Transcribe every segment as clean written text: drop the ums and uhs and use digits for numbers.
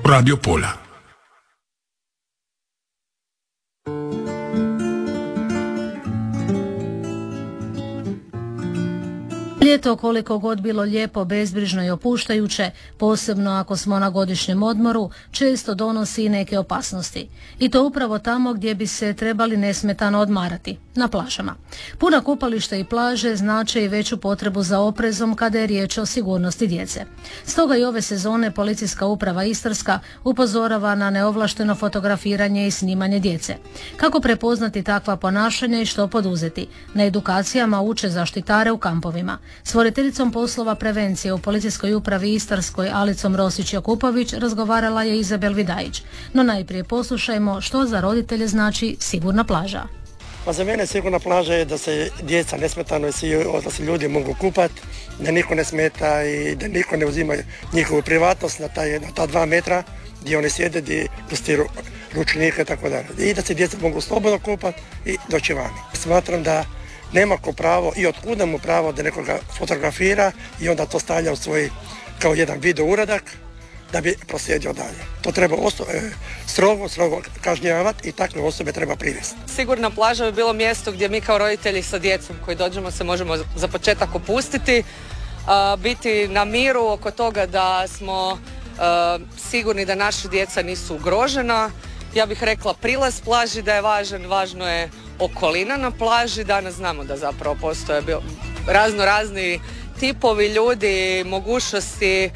Radio Pola. Ljeto, koliko god bilo lijepo, bezbrižno i opuštajuće, posebno ako smo na godišnjem odmoru, često donosi i neke opasnosti. I to upravo tamo gdje bi se trebali nesmetano odmarati, na plažama. Puna kupališta i plaže znače i veću potrebu za oprezom kada je riječ o sigurnosti djece. Stoga i ove sezone Policijska uprava Istarska upozorava na neovlašteno fotografiranje i snimanje djece. Kako prepoznati takva ponašanja i što poduzeti? Na edukacijama uče zaštitare u kampovima. S voditeljicom poslova prevencije u Policijskoj upravi Istarskoj Alicom Rosić-Jakupović razgovarala je Izabel Vidajić. No najprije poslušajmo što za roditelje znači sigurna plaža. Pa za mene sigurna plaža je da se djeca nesmetano i svi odrasli ljudi mogu kupati, da niko ne smeta i da niko ne uzima njihovu privatnost na ta 2 metra gdje oni sjede, gdje pusti ručnike i tako dalje. I da se djeca mogu slobodno kupati i doći vani. Smatram da nema ko pravo i otkuda mu pravo da nekoga fotografira i onda to stavlja u svoj kao jedan video uradak da bi proslijedio dalje. To treba strogo kažnjavati i takve osobe treba privesti. Sigurna plaža bi bilo mjesto gdje mi kao roditelji sa djecom koji dođemo se možemo za početak opustiti, biti na miru oko toga da smo sigurni da naša djeca nisu ugrožena. Ja bih rekla prilaz plaži da je važan, važno je okolina na plaži. Danas znamo da zapravo postoje razni tipovi ljudi, mogućnosti,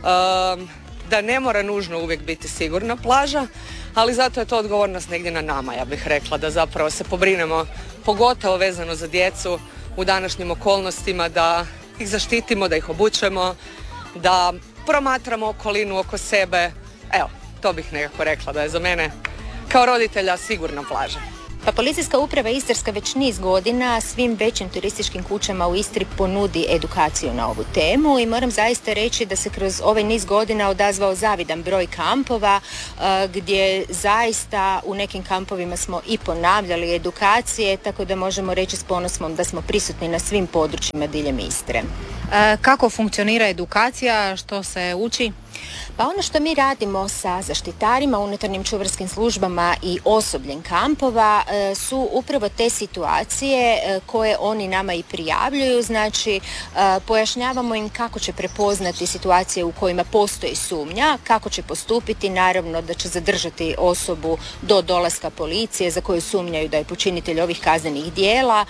da ne mora nužno uvijek biti sigurna plaža, ali zato je to odgovornost negdje na nama, ja bih rekla, da zapravo se pobrinemo, pogotovo vezano za djecu u današnjim okolnostima, da ih zaštitimo, da ih obučemo, da promatramo okolinu oko sebe. Evo, to bih nekako rekla da je za mene kao roditelja sigurna plaža. Pa Policijska uprava Istarska već niz godina svim većim turističkim kućama u Istri ponudi edukaciju na ovu temu i moram zaista reći da se kroz ovaj niz godina odazvao zavidan broj kampova gdje zaista u nekim kampovima smo i ponavljali edukacije, tako da možemo reći s ponosom da smo prisutni na svim područjima diljem Istre. Kako funkcionira edukacija, što se uči? Pa ono što mi radimo sa zaštitarima, unutarnjim čuvarskim službama i osobljem kampova su upravo te situacije koje oni nama i prijavljuju. Znači, pojašnjavamo im kako će prepoznati situacije u kojima postoji sumnja, kako će postupiti, naravno da će zadržati osobu do dolaska policije za koju sumnjaju da je počinitelj ovih kaznenih djela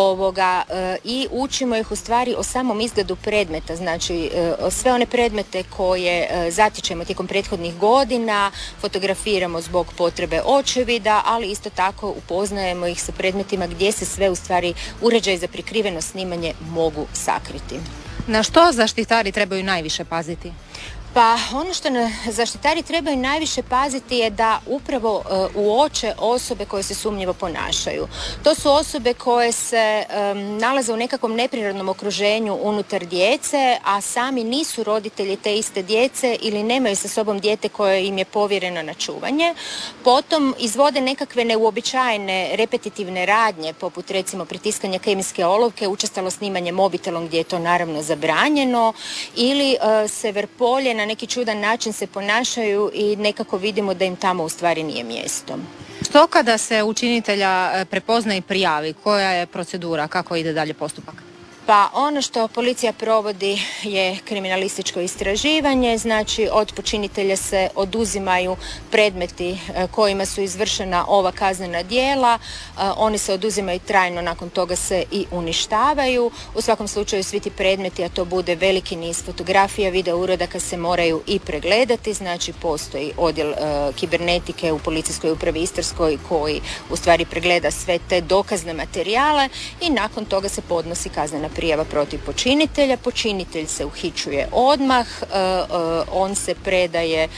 i učimo ih u stvari o samom izgledu predmeta, znači sve one predmete koje zatičemo tijekom prethodnih godina, fotografiramo zbog potrebe očevida, ali isto tako upoznajemo ih sa predmetima gdje se sve u stvari uređaji za prikriveno snimanje mogu sakriti. Na što zaštitari trebaju najviše paziti? Pa ono što zaštitari trebaju najviše paziti je da upravo uoče osobe koje se sumnjivo ponašaju. To su osobe koje se nalaze u nekakvom neprirodnom okruženju unutar djece, a sami nisu roditelji te iste djece ili nemaju sa sobom dijete koje im je povjereno na čuvanje. Potom izvode nekakve neuobičajene repetitivne radnje, poput recimo pritiskanja kemijske olovke, učestalo snimanje mobitelom gdje je to naravno zabranjeno, ili se vrpolje na neki čudan način se ponašaju i nekako vidimo da im tamo u stvari nije mjesto. Što kada se učinitelja prepozna i prijavi? Koja je procedura? Kako ide dalje postupak? Pa ono što policija provodi je kriminalističko istraživanje, znači od počinitelja se oduzimaju predmeti kojima su izvršena ova kaznena djela, oni se oduzimaju trajno, nakon toga se i uništavaju. U svakom slučaju svi ti predmeti, a to bude veliki niz fotografija, video uradaka, se moraju i pregledati, znači postoji odjel kibernetike u Policijskoj upravi Istarskoj koji u stvari pregleda sve te dokazne materijale i nakon toga se podnosi kaznena prijava protiv počinitelja. Počinitelj se uhićuje odmah, on se predaje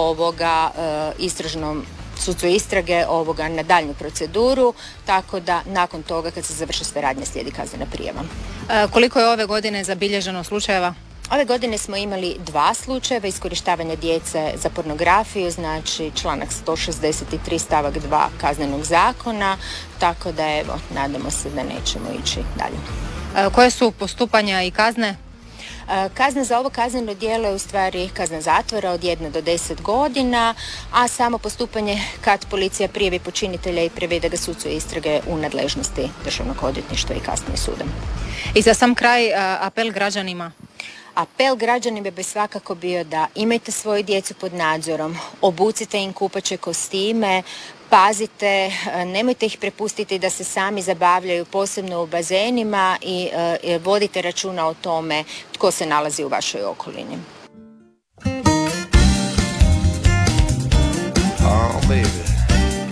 istražnom sucu istrage na daljnju proceduru, tako da nakon toga kad se završe sve radnje slijedi kaznena prijava. Koliko je ove godine zabilježeno slučajeva? Ove godine smo imali 2 slučajeva iskorištavanja djece za pornografiju, znači članak 163 stavak 2 Kaznenog zakona, tako da nadamo se da nećemo ići dalje. Koje su postupanja i kazne? Kazna za ovo kazneno djelo je u stvari kazna zatvora od 1 do 10 godina, a samo postupanje kad policija prijavi počinitelja i privede ga sucu istrage u nadležnosti Državnog odvjetništva i kasnije suda. I za sam kraj apel građanima. Apel građanima bi svakako bio da imajte svoju djecu pod nadzorom, obucite im kupaće kostime, pazite, nemojte ih prepustiti da se sami zabavljaju, posebno u bazenima i vodite računa o tome tko se nalazi u vašoj okolini. Oh, baby.